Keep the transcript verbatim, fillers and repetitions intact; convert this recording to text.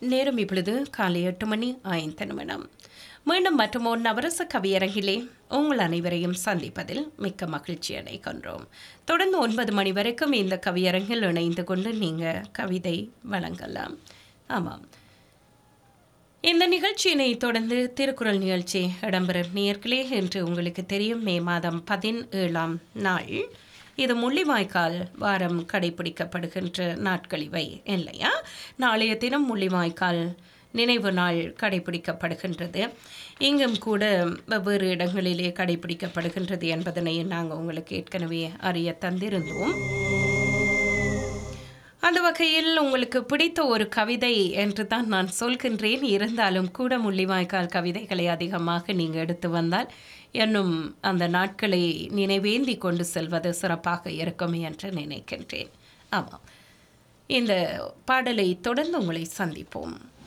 நேரம் இப்பொழுது காலை எட்டு மணி ஐந்து நிமிடம். மீண்டும் மற்றும் ஒரு நவரச கவியரங்கிலே உங்கள் அனைவரையும் சந்திப்பதில் மிக்க மகிழ்ச்சி அடைகின்றோம். தொடர்ந்து ஒன்பது மணி வரைக்கும் இந்த கவியரங்கில் இணைந்து கொண்டு நீங்கள் கவிதை வழங்கலாம். ஆமாம், இந்த நிகழ்ச்சியினை தொடர்ந்து திருக்குறள் நிகழ்ச்சி இடம்பெறும் நேர்களே. என்று உங்களுக்கு தெரியும், மே மாதம் பதினேழாம் நாள் இது முள்ளிவாய்க்கால் வாரம் கடைபிடிக்கப்படுகின்ற நாட்கள் இவை இல்லையா? நாளைய தினம் முள்ளிவாய்க்கால் நினைவு நாள் கடைபிடிக்கப்படுகின்றது. இங்கும் கூட வெவ்வேறு இடங்களிலே கடைபிடிக்கப்படுகின்றது என்பதனை நாங்கள் உங்களுக்கு ஏற்கனவே அறிய தந்திருந்தோம். அந்த வகையில் உங்களுக்கு பிடித்த ஒரு கவிதை என்று தான் நான் சொல்கின்றேன். இருந்தாலும் கூட முள்ளிவாய்க்கால் கவிதைகளை அதிகமாக நீங்கள் எடுத்து வந்தால் இன்னும் அந்த நாட்களை நினைவேந்தி கொண்டு செல்வது சிறப்பாக இருக்கும் என்று நினைக்கின்றேன். ஆமாம், இந்த பாடலை தொடர்ந்து உங்களை சந்திப்போம்.